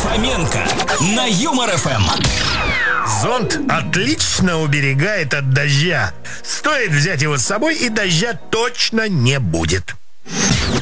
Фоменко на Юмор ФМ. Зонт отлично уберегает от дождя. Стоит взять его с собой, и дождя точно не будет.